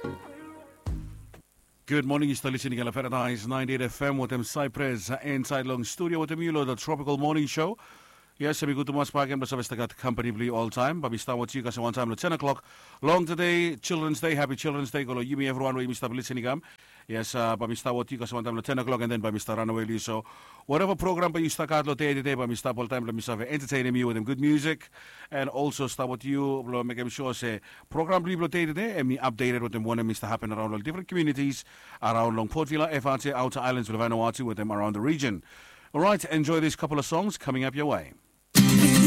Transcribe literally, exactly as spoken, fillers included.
Good morning, you're still listening to Paradise ninety-eight F M with them Cypress inside Long Studio with the Mulo, the Tropical Morning Show. Yes, sabi ko tumas pagyan basta basta got company blue all time. Babista what you kasi one time at ten o'clock. Long today, Children's Day, Happy Children's Day. Kolo yumi everyone we Mister listening am. Yes, uh, babista what you kasi one time at ten o'clock and then babista Runaway Lee. So whatever program ba you start lo day today, babista all time babista entertaining you with them good music and also start what you lo make sure say program blue day today and me updated with them one Mister happen around all different communities around Long Port Vila, F R T, Outer Islands, Vanuatu with them around the region. All right, enjoy these couple of songs coming up your way.